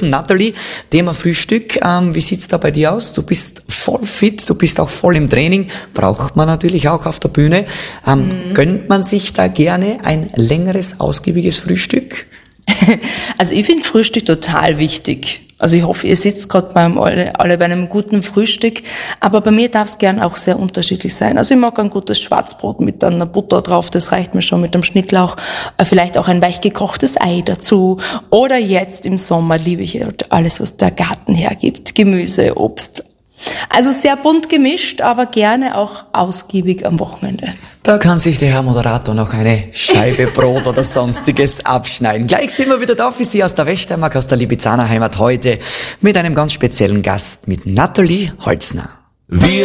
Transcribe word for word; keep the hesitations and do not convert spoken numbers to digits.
dürfen. Natalie, Thema Frühstück, ähm, wie sieht's da bei dir aus? Du bist voll fit, du bist auch voll im Training, braucht man natürlich auch auf der Bühne. Ähm, mhm. Gönnt man sich da gerne ein längeres, ausgiebiges Frühstück? Also ich finde Frühstück total wichtig. Also ich hoffe, ihr sitzt gerade beim alle, alle bei einem guten Frühstück. Aber bei mir darf es gern auch sehr unterschiedlich sein. Also ich mag ein gutes Schwarzbrot mit einer Butter drauf, das reicht mir schon, mit einem Schnittlauch. Vielleicht auch ein weichgekochtes Ei dazu. Oder jetzt im Sommer liebe ich alles, was der Garten hergibt. Gemüse, Obst. Also sehr bunt gemischt, aber gerne auch ausgiebig am Wochenende. Da kann sich der Herr Moderator noch eine Scheibe Brot oder sonstiges abschneiden. Gleich sind wir wieder da für Sie aus der Weststeiermark, aus der Lipizzaner Heimat heute mit einem ganz speziellen Gast, mit Natalie Holzner. Wir